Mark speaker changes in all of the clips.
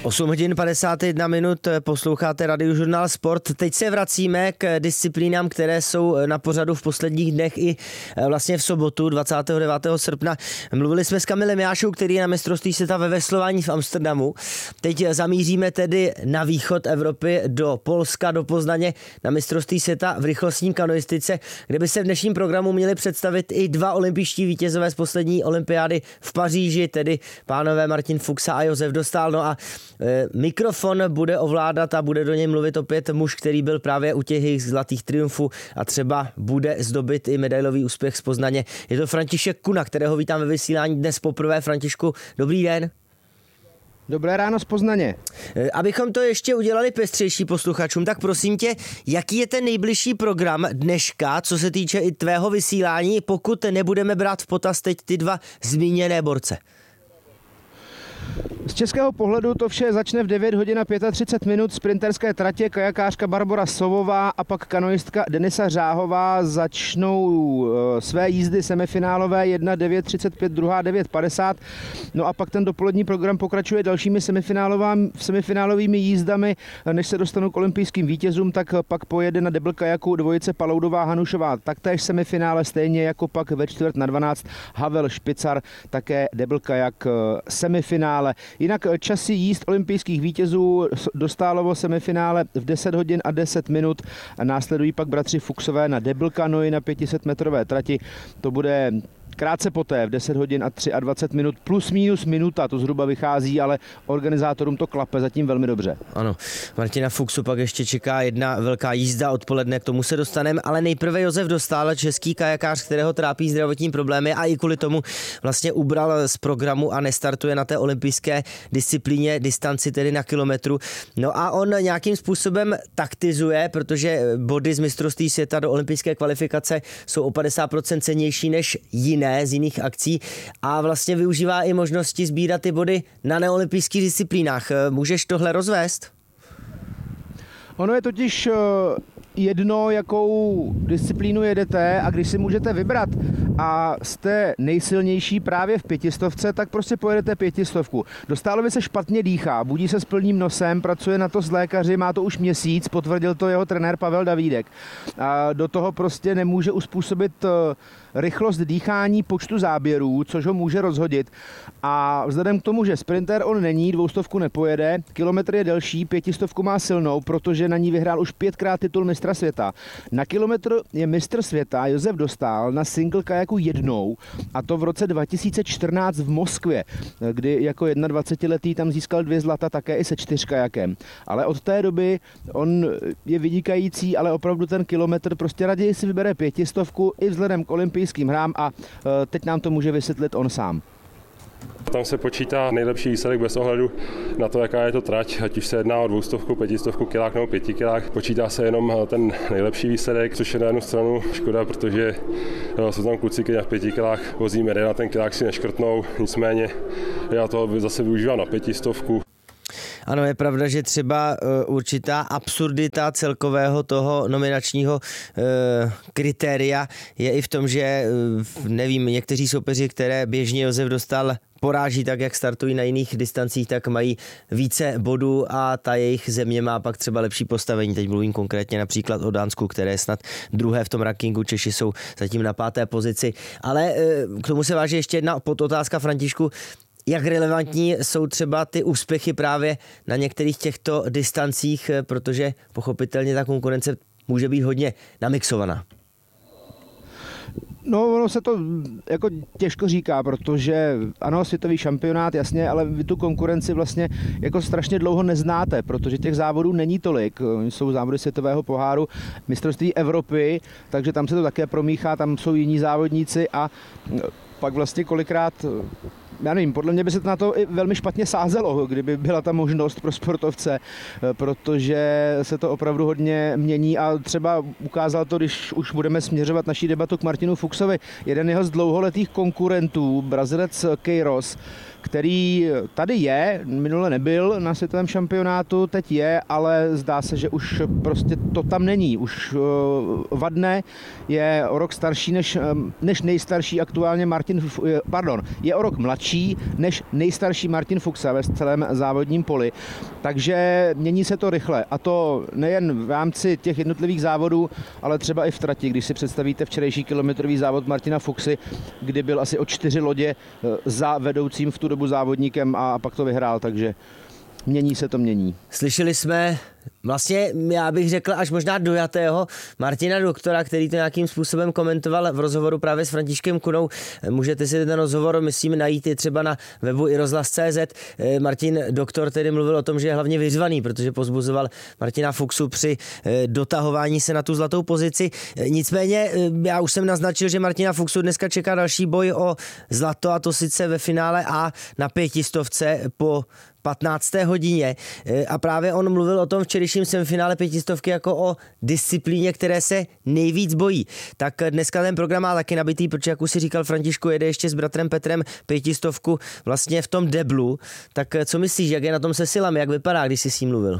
Speaker 1: 8 hodin 51 minut, posloucháte Radiožurnál Sport. Teď se vracíme k disciplínám, které jsou na pořadu v posledních dnech i vlastně v sobotu 29. srpna. Mluvili jsme s Kamilem Jášou, který je na mistrovství světa ve veslování v Amsterdamu. Teď zamíříme tedy na východ Evropy do Polska, do Poznaně na mistrovství světa v rychlostní kanoistice, kde by se v dnešním programu měli představit i dva olympijští vítězové z poslední olympiády v Paříži, tedy pánové Martin Fuchs a Josef Dostál. No a mikrofon bude ovládat a bude do něj mluvit opět muž, který byl právě u těch jejich zlatých triumfů a třeba bude zdobit i medailový úspěch z Poznaně. Je to František Kuna, kterého vítám ve vysílání dnes poprvé. Františku, dobrý den.
Speaker 2: Dobré ráno z Poznaně.
Speaker 1: Abychom to ještě udělali pestřejší posluchačům, tak prosím tě, jaký je ten nejbližší program dneška, co se týče i tvého vysílání, pokud nebudeme brát v potaz teď ty dva zmíněné borce?
Speaker 2: Z českého pohledu to vše začne v 9 hodin a 35 minut sprinterské tratě. Kajakářka Barbora Sovová a pak kanoistka Denisa Řáhová začnou své jízdy semifinálové, jedna 9.35, druhá 9.50. No a pak ten dopolední program pokračuje dalšími semifinálovými jízdami. Než se dostanou k olympijským vítězům, tak pak pojede na debl kajaku dvojice Paloudová Hanušová, taktéž semifinále, stejně jako pak ve 11:45 Havel Špicar, také debl kajak semifinále. Jinak časy jízd olympijských vítězů: Dostálovo semifinále v 10 hodin a 10 minut. Následují pak bratři Fuchsové na debl kanoi na 500 metrové trati. To bude krátce poté v 10 hodin a 23 minut, plus minus minuta, to zhruba vychází, ale organizátorům to klape zatím velmi dobře.
Speaker 1: Ano, Martina Fuchsu pak ještě čeká jedna velká jízda odpoledne, k tomu se dostaneme, ale nejprve Josef Dostál, český kajakář, kterého trápí zdravotní problémy a i kvůli tomu vlastně ubral z programu a nestartuje na té olympijské disciplíně distanci, tedy na kilometru. No a on nějakým způsobem taktizuje, protože body z mistrovství světa do olympijské kvalifikace jsou o 50% cennější než jiné z jiných akcí a vlastně využívá i možnosti sbírat ty body na neolympijských disciplínách. Můžeš tohle rozvést?
Speaker 2: Ono je totiž jedno, jakou disciplínu jedete, a když si můžete vybrat a jste nejsilnější právě v 500, tak prostě pojedete 500. Dostálovi se špatně dýchá, budí se s plným nosem, pracuje na to s lékaři, má to už měsíc, potvrdil to jeho trenér Pavel Davídek. A do toho prostě nemůže uspůsobit rychlost dýchání počtu záběrů, což ho může rozhodit. A vzhledem k tomu, že sprinter on není, 200 nepojede, kilometr je delší, 500 má silnou, protože na ní vyhrál už 5krát titul mistra světa. Na kilometr je mistr světa Josef Dostál na single kajaku jednou, a to v roce 2014 v Moskvě, kdy jako 21letý tam získal 2 zlata, také i se 4 kajakem. Ale od té doby on je vynikající, ale opravdu ten kilometr prostě raději si vybere 500 i vzhledem k olympijským hrám, a teď nám to může vysvětlit on sám.
Speaker 3: Tam se počítá nejlepší výsledek bez ohledu na to, jaká je to trať, ať už se jedná o 200, 500 kilách nebo 5 kilách. Počítá se jenom ten nejlepší výsledek, což je na jednu stranu škoda, protože jsou tam kluci, kteří v 5 kilách vozí medaile, na ten kilák si neškrtnou, nicméně já to zase využívám na 500.
Speaker 1: Ano, je pravda, že třeba určitá absurdita celkového toho nominačního kritéria je i v tom, že nevím, někteří soupeři, které běžně Josef Dostál poráží tak, jak startují na jiných distancích, tak mají více bodů a ta jejich země má pak třeba lepší postavení. Teď mluvím konkrétně například o Dánsku, které je snad druhé v tom rankingu, Češi jsou zatím na 5. pozici. Ale k tomu se váží ještě jedna podotázka, Františku. Jak relevantní jsou třeba ty úspěchy právě na některých těchto distancích, protože pochopitelně ta konkurence může být hodně namixovaná?
Speaker 2: No, ono se to jako těžko říká, protože ano, světový šampionát, jasně, ale vy tu konkurenci vlastně jako strašně dlouho neznáte, protože těch závodů není tolik. Jsou závody světového poháru, mistrovství Evropy, takže tam se to také promíchá, tam jsou jiní závodníci a pak vlastně kolikrát, já nevím, podle mě by se na to i velmi špatně sázelo, kdyby byla ta možnost pro sportovce, protože se to opravdu hodně mění a třeba ukázal to, když už budeme směřovat naší debatu k Martinu Fuchsovi, jeden jeho z dlouholetých konkurentů, Brazilec Queiroz, který tady je, minule nebyl na světovém šampionátu, teď je, ale zdá se, že už prostě to tam není. Už vadne, je o rok starší než nejstarší aktuálně je o rok mladší než nejstarší Martin Fuxa ve celém závodním poli. Takže mění se to rychle. A to nejen v rámci těch jednotlivých závodů, ale třeba i v trati, když si představíte včerejší kilometrový závod Martina Fuxy, kdy byl asi o 4 lodě za vedoucím v tu dobu závodníkem a pak to vyhrál, takže mění se to mění.
Speaker 1: Slyšeli jsme vlastně, já bych řekl, až možná dojatého Martina Doktora, který to nějakým způsobem komentoval v rozhovoru právě s Františkem Kunou. Můžete si ten rozhovor, myslím, najít i třeba na webu iRozhlas.cz. Martin Doktor tedy mluvil o tom, že je hlavně vyřvaný, protože pozbuzoval Martina Fuxu při dotahování se na tu zlatou pozici. Nicméně já už jsem naznačil, že Martina Fuxu dneska čeká další boj o zlato, a to sice ve finále A na 500 po 15. hodině. A právě on mluvil o tom včerejším semifinále 500 jako o disciplíně, které se nejvíc bojí. Tak dneska ten program má taky nabitý, protože jak už si říkal Františku, jede ještě s bratrem Petrem 500 vlastně v tom deblu. Tak co myslíš, jak je na tom se silami, jak vypadá, když jsi s ním mluvil?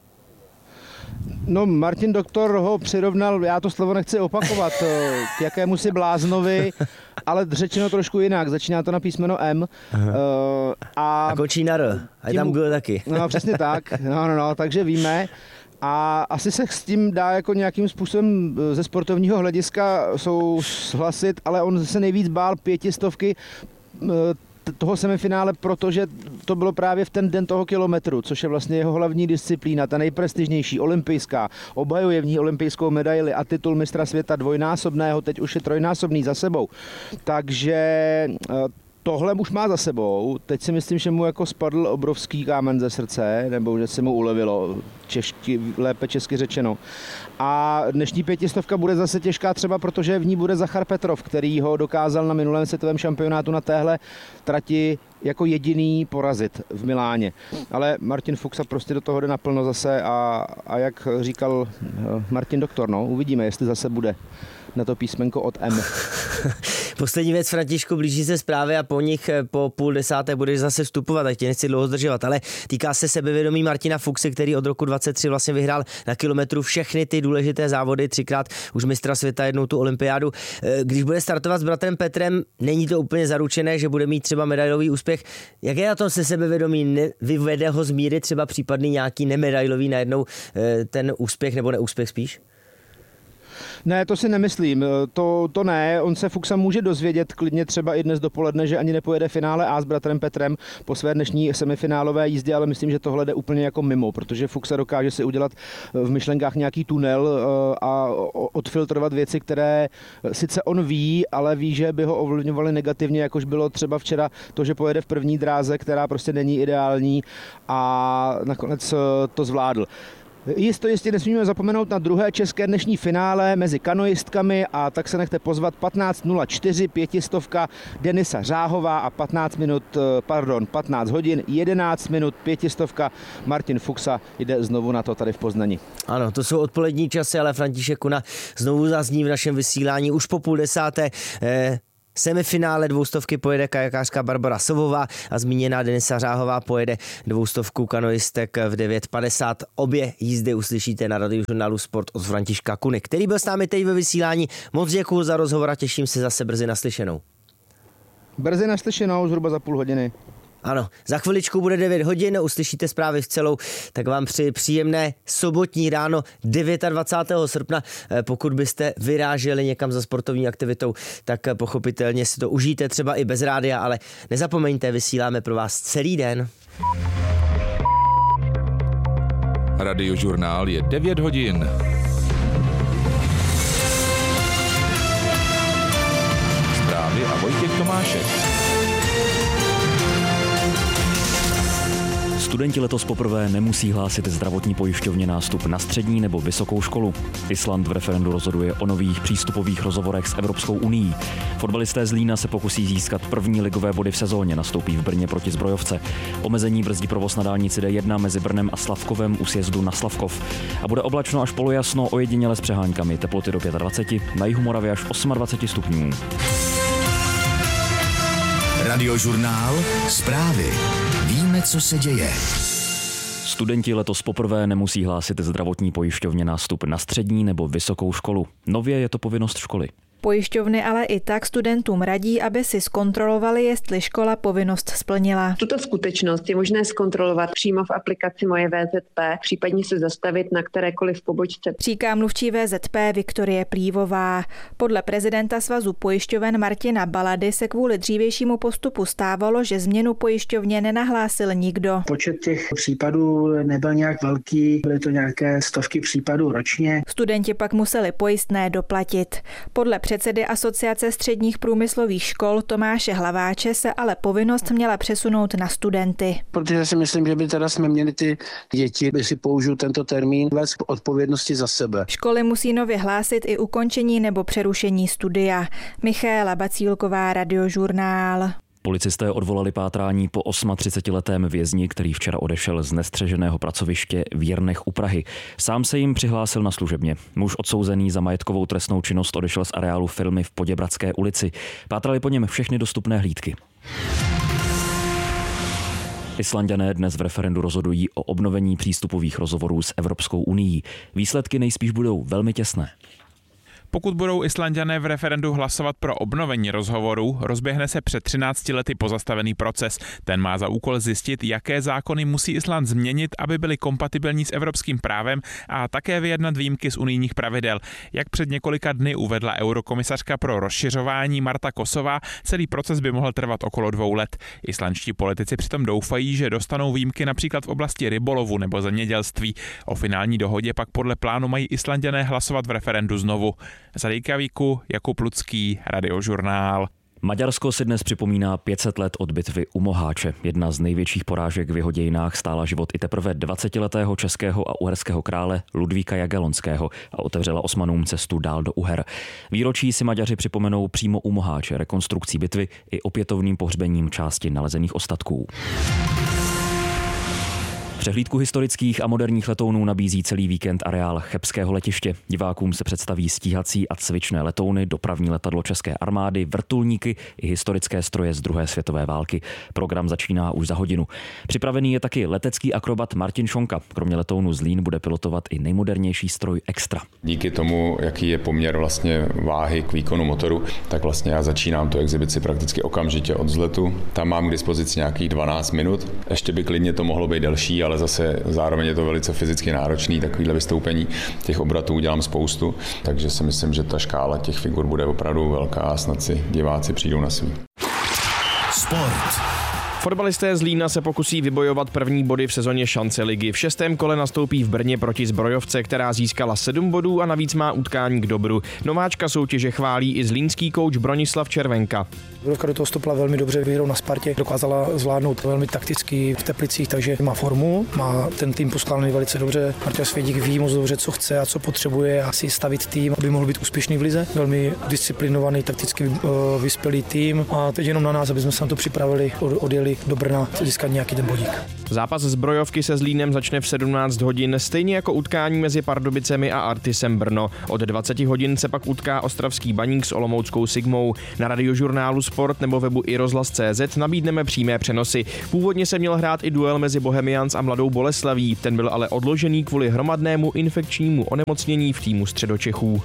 Speaker 2: No, Martin Doktor ho přirovnal, já to slovo nechci opakovat, k jakému si bláznovi, ale řečeno trošku jinak. Začíná to na písmeno M.
Speaker 1: A končí na R. A je tam G taky.
Speaker 2: No, přesně tak. No, takže víme. A asi se s tím dá jako nějakým způsobem ze sportovního hlediska souhlasit, ale on se nejvíc bál 500 toho semifinále, protože to bylo právě v ten den toho kilometru, což je vlastně jeho hlavní disciplína, ta nejprestižnější, olympijská. Obhajuje v ní olympijskou medaili a titul mistra světa dvojnásobného, teď už je trojnásobný za sebou. Takže tohle už má za sebou. Teď si myslím, že mu jako spadl obrovský kámen ze srdce, nebo že se mu ulevilo, lépe česky řečeno. A dnešní 500 bude zase těžká třeba, protože v ní bude Zachar Petrov, který ho dokázal na minulém světovém šampionátu na téhle trati jako jediný porazit v Miláně. Ale Martin Fuxa prostě do toho jde naplno zase a jak říkal Martin Doktor, uvidíme, jestli zase bude na to písmenko od M.
Speaker 1: Poslední věc, Františku, blíží se zprávy a po nich po 9:30 budeš zase vstupovat, tak tě nechci dlouho zdržovat, ale týká se sebevědomí Martina Fuxy, který od roku 23 vlastně vyhrál na kilometru všechny ty důležité závody, 3krát už mistra světa, jednou tu olympiádu. Když bude startovat s bratrem Petrem, není to úplně zaručené, že bude mít třeba medailový úspěch. Jak je na tom se sebevědomí? Vyvede ho z míry třeba případný nějaký nemedailový najednou ten úspěch nebo neúspěch spíš?
Speaker 2: Ne, to si nemyslím, to ne, on se Fuxa může dozvědět klidně třeba i dnes dopoledne, že ani nepojede finále A s bratrem Petrem po své dnešní semifinálové jízdě, ale myslím, že tohle jde úplně jako mimo, protože Fuxa dokáže si udělat v myšlenkách nějaký tunel a odfiltrovat věci, které sice on ví, ale ví, že by ho ovlivňovaly negativně, jakož bylo třeba včera to, že pojede v první dráze, která prostě není ideální a nakonec to zvládl. Jistě nesmíme zapomenout na druhé české dnešní finále mezi kanoistkami a tak se nechte pozvat 15:04 500 Denisa Řáhová a 15 hodin 11 minut 500 Martin Fuxa jde znovu na to tady v Poznani.
Speaker 1: Ano, to jsou odpolední časy, ale František Kuna znovu zazní v našem vysílání už po 9:30. Semifinále 200 pojede kajakářka Barbara Sovová a zmíněná Denisa Řáhová pojede 200 kanoistek v 9:50. Obě jízdy uslyšíte na Radiožurnálu Sport od Františka Kuny, který byl s námi teď ve vysílání. Moc děkuju za rozhovor a těším se zase brzy naslyšenou.
Speaker 2: Brzy naslyšenou, zhruba za půl hodiny.
Speaker 1: Ano, za chviličku bude 9 hodin, uslyšíte zprávy v celou, tak vám přeji příjemné sobotní ráno 29. srpna. Pokud byste vyráželi někam za sportovní aktivitou, tak pochopitelně si to užijte třeba i bez rádia, ale nezapomeňte, vysíláme pro vás celý den.
Speaker 4: Radiožurnál je 9 hodin. Zprávy a Vojtěch Tomášek.
Speaker 5: Studenti letos poprvé nemusí hlásit zdravotní pojišťovně nástup na střední nebo vysokou školu. Island v referendu rozhoduje o nových přístupových rozhovorech s Evropskou unií. Fotbalisté z Lína se pokusí získat první ligové body v sezóně, nastoupí v Brně proti Zbrojovce. Omezení brzdí provoz na dálnici D1 mezi Brnem a Slavkovem u sjezdu na Slavkov. A bude oblačno až polojasno, ojediněle s přeháňkami, teploty do 25, na jihu Moravy až 28 stupňů.
Speaker 6: Radiožurnál, zprávy. Víme, co se děje.
Speaker 5: Studenti letos poprvé nemusí hlásit zdravotní pojišťovně nástup na střední nebo vysokou školu. Nově je to povinnost školy.
Speaker 7: Pojišťovny ale i tak studentům radí, aby si zkontrolovali, jestli škola povinnost splnila.
Speaker 8: Tuto skutečnost je možné zkontrolovat přímo v aplikaci Moje VZP, případně se zastavit na kterékoliv pobočce.
Speaker 7: Říká mluvčí VZP Viktorie Plívová. Podle prezidenta Svazu pojišťoven Martina Balady se kvůli dřívějšímu postupu stávalo, že změnu pojišťovně nenahlásil nikdo.
Speaker 9: Počet těch případů nebyl nějak velký, byly to nějaké stovky případů ročně.
Speaker 7: Studenti pak museli pojistné doplatit. Podle předsedy Asociace středních průmyslových škol Tomáše Hlaváče se ale povinnost měla přesunout na studenty.
Speaker 9: Protože si myslím, že by teda jsme měli ty děti, by si použil tento termín, vést k odpovědnosti za sebe.
Speaker 7: Školy musí nově hlásit i ukončení nebo přerušení studia. Michaela Bacílková, Radiožurnál.
Speaker 5: Policisté odvolali pátrání po 38letém vězni, který včera odešel z nestřeženého pracoviště v Jirnech u Prahy. Sám se jim přihlásil na služebně. Muž odsouzený za majetkovou trestnou činnost odešel z areálu firmy v Poděbradské ulici. Pátrali po něm všechny dostupné hlídky. Islanďané dnes v referendu rozhodují o obnovení přístupových rozhovorů s Evropskou unií. Výsledky nejspíš budou velmi těsné.
Speaker 10: Pokud budou Islanďané v referendu hlasovat pro obnovení rozhovoru, rozběhne se před 13 lety pozastavený proces. Ten má za úkol zjistit, jaké zákony musí Island změnit, aby byly kompatibilní s evropským právem a také vyjednat výjimky z unijních pravidel. Jak před několika dny uvedla eurokomisařka pro rozšiřování Marta Kosová, celý proces by mohl trvat okolo 2 let. Islandští politici přitom doufají, že dostanou výjimky například v oblasti rybolovu nebo zemědělství. O finální dohodě pak podle plánu mají Islanďané hlasovat v referendu znovu. Z Reykjavíku Jakub Lucký, Radiožurnál.
Speaker 5: Maďarsko si dnes připomíná 500 let od bitvy u Moháče. Jedna z největších porážek v jeho dějinách stála život i teprve 20letého českého a uherského krále Ludvíka Jagellonského a otevřela Osmanům cestu dál do Uher. Výročí si Maďaři připomenou přímo u Moháče rekonstrukcí bitvy i opětovným pohřbením části nalezených ostatků. Přehlídku historických a moderních letounů nabízí celý víkend areál Chebského letiště. Divákům se představí stíhací a cvičné letouny, dopravní letadlo české armády, vrtulníky i historické stroje z druhé světové války. Program začíná už za hodinu. Připravený je taky letecký akrobat Martin Šonka. Kromě letounu Zlín bude pilotovat i nejmodernější stroj Extra.
Speaker 11: Díky tomu, jaký je poměr vlastně váhy k výkonu motoru, tak vlastně já začínám tu exibici prakticky okamžitě od vzletu. Tam mám k dispozici nějakých 12 minut. Ještě by klidně to mohlo být delší, ale zase zároveň je to velice fyzicky náročný, takovýhle vystoupení. Těch obratů udělám spoustu, takže si myslím, že ta škála těch figur bude opravdu velká a snad si diváci přijdou na svý.
Speaker 2: Sport. Fotbalisté z Lína se pokusí vybojovat první body v sezóně šance ligy. V 6. kole nastoupí v Brně proti Zbrojovce, která získala 7 bodů a navíc má utkání k dobru. Nováčka soutěže chválí i zlínský kouč Bronislav Červenka.
Speaker 9: Zbrojovka do toho stopla velmi dobře, vyhrou na Spartě, dokázala zvládnout velmi takticky v Teplicích, takže má formu, má ten tým poskládaný velice dobře. Martin Svědík ví moc dobře, co chce a co potřebuje a si stavit tým, aby mohl být úspěšný v lize. Velmi disciplinovaný, takticky vyspělý tým a teď jenom na nás, aby jsme se na to připravili, odjeli do Brna získat nějaký ten bodík.
Speaker 2: Zápas Zbrojovky se Zlínem začne v 17 hodin, stejně jako utkání mezi Pardubicemi a Artisem Brno. Od 20 hodin se pak utká ostravský Baník s olomouckou Sigmou. Na Radiožurnálu Sport nebo webu iRozhlas.cz nabídneme přímé přenosy. Původně se měl hrát i duel mezi Bohemians a Mladou Boleslaví, ten byl ale odložený kvůli hromadnému infekčnímu onemocnění v týmu Středočechů.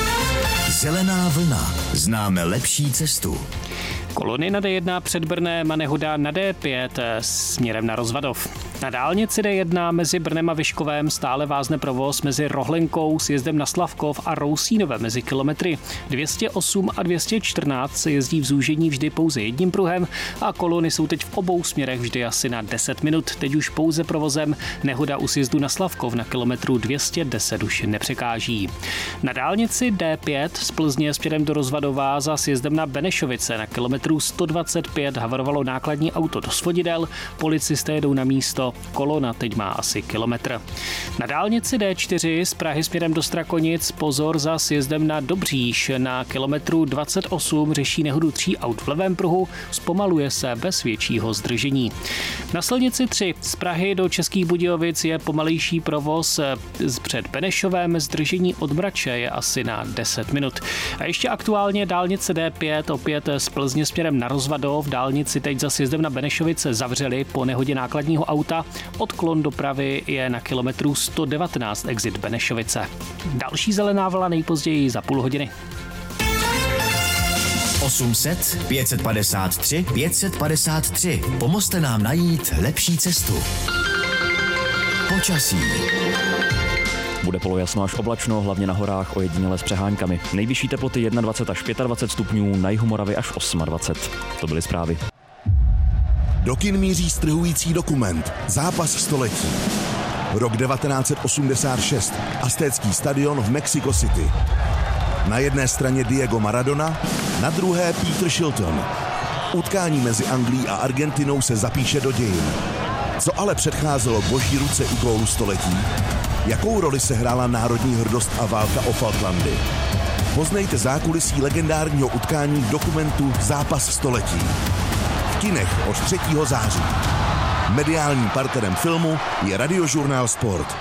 Speaker 6: Zelená vlna. Známe lepší cestu.
Speaker 12: Kolony na D1 před Brnem a nehoda na D5 směrem na Rozvadov. Na dálnici D1 mezi Brnem a Vyškovem stále vázne provoz mezi Rohlenkou s jezdem na Slavkov a Rousínovem mezi kilometry 208 a 214 se jezdí v zúžení vždy pouze jedním pruhem a kolony jsou teď v obou směrech vždy asi na 10 minut. Teď už pouze provozem nehoda u sjezdu na Slavkov na kilometru 210 už nepřekáží. Na dálnici D5 z Plzně směrem do Rozvadova za sjezdem na Benešovice na kilometru 125 havarovalo nákladní auto do svodidel, policisté jedou na místo, kolona teď má asi kilometr. Na dálnici D4 z Prahy směrem do Strakonic pozor za sjezdem na Dobříš na kilometru 28 řeší nehodu 3 aut v levém pruhu, zpomaluje se bez většího zdržení. Na silnici 3 z Prahy do Českých Budějovic je pomalejší provoz před Benešovem, zdržení od Mrače je asi na 10 minut. A ještě aktuálně dálnice D5 opět z Plzně směrem na Rozvadov, dálnici teď za sjezdem na Benešovice zavřeli po nehodě nákladního auta. Odklon dopravy je na kilometru 119 exit Benešovice. Další zelená vlna nejpozději za půl hodiny.
Speaker 6: 800 553 553. Pomozte nám najít lepší cestu. Počasí.
Speaker 5: Bude polojasno až oblačno, hlavně na horách ojediněle s přeháňkami. Nejvyšší teploty 21 až 25 stupňů, na jihu Moravy až 28. To byly zprávy.
Speaker 13: Do kin míří strhující dokument Zápas století. Rok 1986. Aztécký stadion v Mexico City. Na jedné straně Diego Maradona, na druhé Peter Shilton. Utkání mezi Anglií a Argentinou se zapíše do dějin. Co ale předcházelo boží ruce u gólu století? Jakou roli se hrála národní hrdost a válka o Falklandy? Poznejte zákulisí legendárního utkání v dokumentu Zápas století. V kinech od 3. září. Mediálním partnerem filmu je Radiožurnál Sport.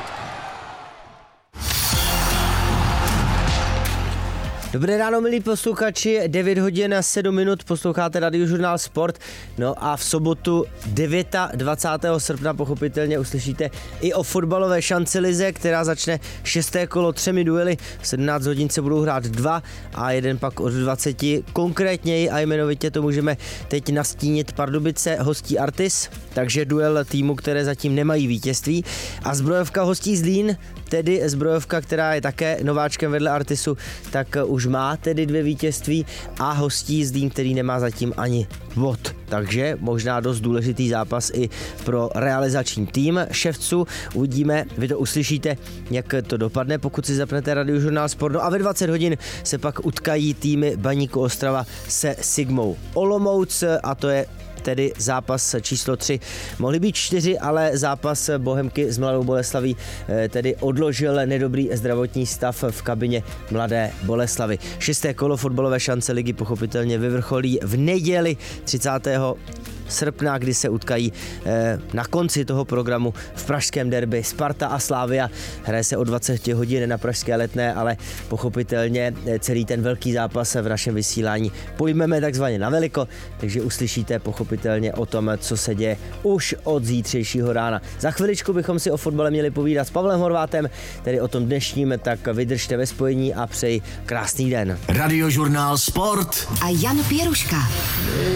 Speaker 1: Dobré ráno, milí posluchači, 9 hodin a 7 minut, posloucháte Radiožurnál Sport. No a v sobotu 29. srpna pochopitelně uslyšíte i o fotbalové šancelize, která začne 6. kolo 3 duely. V 17 hodin se budou hrát 2 a jeden pak od 20. Konkrétněji a jmenovitě to můžeme teď nastínit. Pardubice hostí Artis, takže duel týmu, které zatím nemají vítězství. A Zbrojovka hostí Zlín, tedy Zbrojovka, která je také nováčkem vedle Artisu, tak už má tedy 2 vítězství a hostí Zlín, který nemá zatím ani bod. Takže možná dost důležitý zápas i pro realizační tým Ševců. Uvidíme, vy to uslyšíte, jak to dopadne, pokud si zapnete Radiožurnál Sport. No a ve 20 hodin se pak utkají týmy Baníku Ostrava se Sigmou Olomouc a to je tedy zápas číslo 3. Mohly být 4, ale zápas Bohemky s Mladou Boleslaví tedy odložil nedobrý zdravotní stav v kabině Mladé Boleslavy. 6. kolo fotbalové šance ligy pochopitelně vyvrcholí v neděli 30. srpna, kdy se utkají na konci toho programu v pražském derby Sparta a Slavia. Hraje se o 20 hodin na pražské Letné, ale pochopitelně celý ten velký zápas v našem vysílání pojmeme takzvaně na veliko, takže uslyšíte pochopitelně o tom, co se děje už od zítřejšího rána. Za chviličku bychom si o fotbale měli povídat s Pavlem Horvátem, tedy o tom dnešním, tak vydržte ve spojení a přeji krásný den.
Speaker 6: Radiožurnál Sport
Speaker 14: a Jan Pěruška.